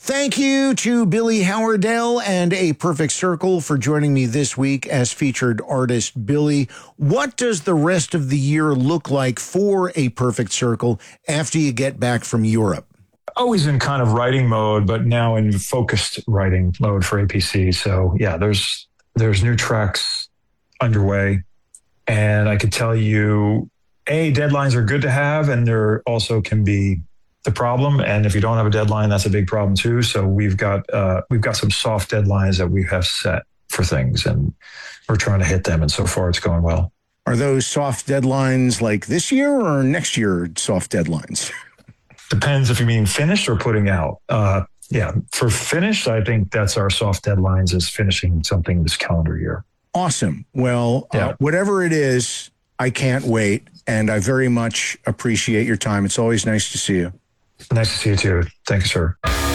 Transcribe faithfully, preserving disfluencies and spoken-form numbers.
Thank you to Billy Howerdel and A Perfect Circle for joining me this week as featured artist Billy. What does the rest of the year look like for A Perfect Circle after you get back from Europe? Always in kind of writing mode, but now in focused writing mode for A P C. So yeah, there's there's new tracks underway, and I could tell you, A, deadlines are good to have, and there also can be the problem. And if you don't have a deadline, that's a big problem too. So we've got uh, we've got some soft deadlines that we have set for things, and we're trying to hit them. And so far, it's going well. Are those soft deadlines like this year or next year soft deadlines? Depends if you mean finished or putting out. Uh, yeah, for finished, I think that's our soft deadlines, is finishing something this calendar year. Awesome. Well, yeah. uh, whatever it is, I can't wait. And I very much appreciate your time. It's always nice to see you. Nice to see you too. Thank you, sir.